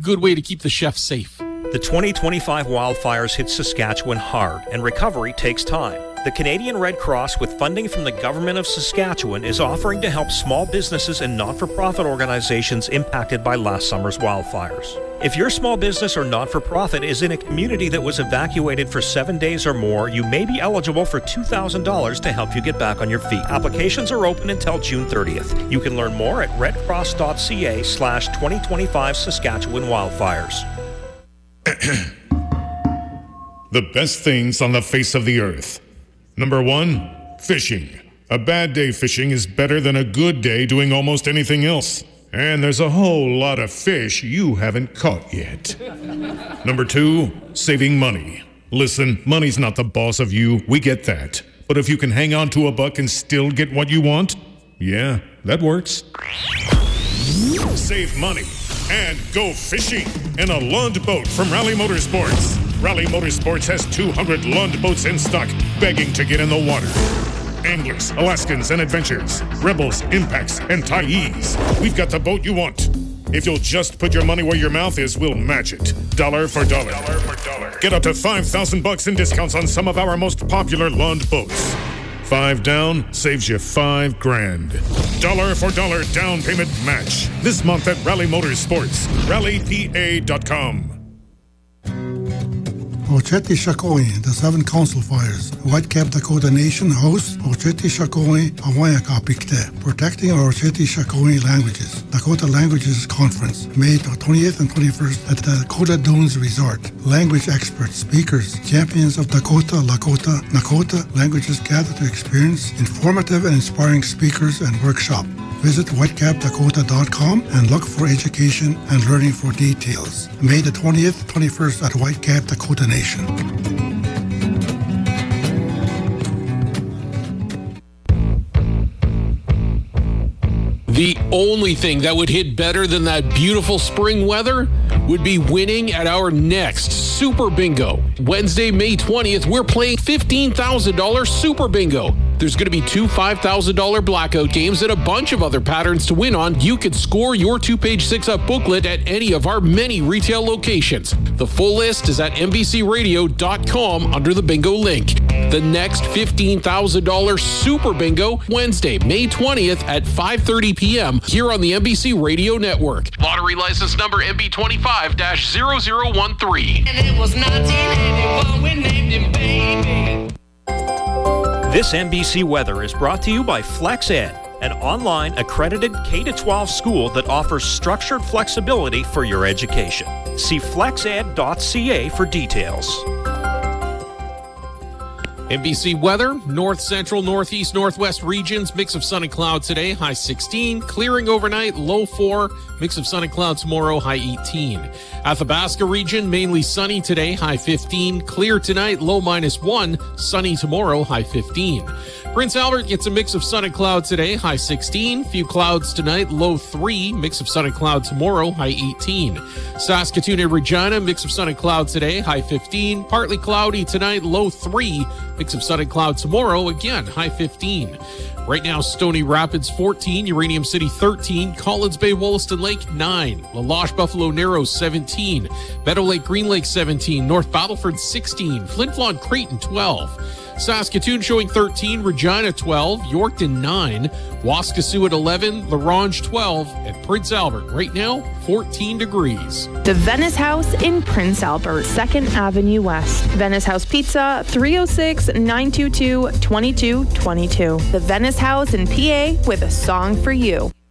good way to keep the chef safe. The 2025 wildfires hit Saskatchewan hard, and recovery takes time. The Canadian Red Cross, with funding from the Government of Saskatchewan, is offering to help small businesses and not-for-profit organizations impacted by last summer's wildfires. If your small business or not-for-profit is in a community that was evacuated for 7 days or more, you may be eligible for $2,000 to help you get back on your feet. Applications are open until June 30th. You can learn more at redcross.ca/2025 Saskatchewan wildfires. The best things on the face of the earth. Number 1, fishing. A bad day fishing is better than a good day doing almost anything else. And there's a whole lot of fish you haven't caught yet. Number 2, saving money. Listen, money's not the boss of you, we get that. But if you can hang on to a buck and still get what you want, yeah, that works. Save money and go fishing in a Lund boat from Rally Motorsports. Rally Motorsports has 200 Lund boats in stock, begging to get in the water. Anglers, Alaskans, and Adventures, Rebels, Impacts, and Tyes. We've got the boat you want. If you'll just put your money where your mouth is, we'll match it. Dollar for dollar. Get up to $5,000 in discounts on some of our most popular Lund boats. 5 down saves you $5,000. Dollar for dollar down payment match. This month at Rally Motorsports. RallyPA.com. Oceti-Sakowin, the 7 council fires. Whitecap Dakota Nation hosts Oceti-Sakowin Awayakapikte, protecting our Oceti-Sakowin languages. Dakota Languages Conference, May 20th and 21st at the Dakota Dunes Resort. Language experts, speakers, champions of Dakota, Lakota, Nakota languages gather to experience informative and inspiring speakers and workshop. Visit whitecapdakota.com and look for education and learning for details. May the 20th, 21st at Whitecap Dakota Nation. The only thing that would hit better than that beautiful spring weather would be winning at our next Super Bingo. Wednesday, May 20th, we're playing $15,000 Super Bingo. There's going to be 2 $5,000 blackout games and a bunch of other patterns to win on. You could score your 2-page 6-up booklet at any of our many retail locations. The full list is at NBCRadio.com under the bingo link. The next $15,000 Super Bingo, Wednesday, May 20th at 5:30 p.m. here on the NBC Radio Network. Lottery license number MB25-0013. And it was 1981 we named him Baby. This NBC Weather is brought to you by FlexEd, an online accredited K-12 school that offers structured flexibility for your education. See flexed.ca for details. NBC weather, north, central, northeast, northwest regions, mix of sun and cloud today, high 16. Clearing overnight, low 4. Mix of sun and cloud tomorrow, high 18. Athabasca region, mainly sunny today, high 15. Clear tonight, low -1. Sunny tomorrow, high 15. Prince Albert gets a mix of sun and cloud today, high 16. Few clouds tonight, low 3. Mix of sun and cloud tomorrow, high 18. Saskatoon and Regina, mix of sun and cloud today, high 15. Partly cloudy tonight, low 3. Mix of sun and cloud tomorrow, again, high 15. Right now, Stony Rapids 14, Uranium City 13, Collins Bay, Wollaston Lake 9, La Loche, Buffalo Narrows 17, Meadow Lake, Green Lake 17, North Battleford 16, Flin Flon, Creighton 12. Saskatoon showing 13, Regina 12, Yorkton 9, Waskesiu at 11, La Ronge 12, and Prince Albert right now 14 degrees. The Venice House in Prince Albert, 2nd Avenue West. Venice House Pizza, 306-922-2222. The Venice House in PA with a song for you.